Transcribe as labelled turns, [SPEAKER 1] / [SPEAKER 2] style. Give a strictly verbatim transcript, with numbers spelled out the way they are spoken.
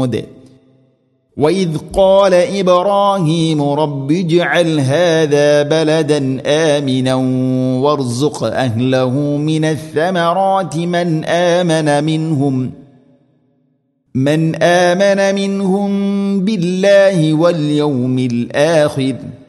[SPEAKER 1] وثمود وإذ قال إبراهيم رب اجعل هذا بلدا آمنا وارزق أهله من الثمرات من آمن منهم من آمن منهم بالله واليوم الآخر